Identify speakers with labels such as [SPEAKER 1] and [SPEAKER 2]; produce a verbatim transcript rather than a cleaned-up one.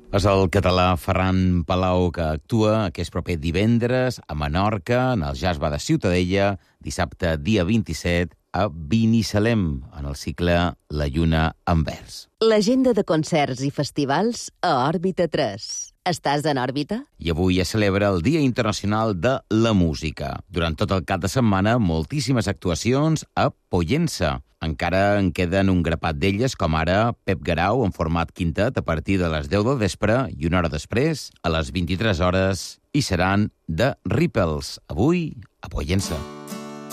[SPEAKER 1] És el català Ferran Palau que actua aquest proper divendres a Menorca, en el Jazz Bar de Ciutadella, dissabte dia vint-i-set, a Binissalem, en el cicle La Lluna en Vers.
[SPEAKER 2] L'agenda de concerts i festivals a Òrbita tres. Estàs en òrbita?
[SPEAKER 1] I avui es celebra el Dia Internacional de la Música. Durant tot el cap de setmana, moltíssimes actuacions a Pollença. Encara en queden un grapat d'elles, com ara Pep Garau en format quintet a partir de les deu del vespre i una hora després, a les vint-i-tres hores, i seran The Ripples, avui a Pollença.